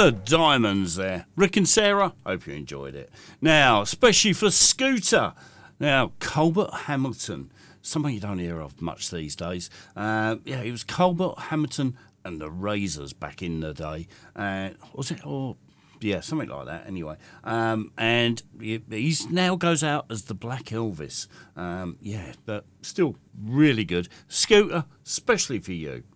The Diamonds there. Rick and Sarah, hope you enjoyed it. Now, especially for Scooter. Now, Colbert Hamilton, someone you don't hear of much these days. He was Colbert Hamilton and the Razors back in the day. Was it? Or yeah, something like that. Anyway, and he's now goes out as the Black Elvis. But still really good. Scooter, especially for you.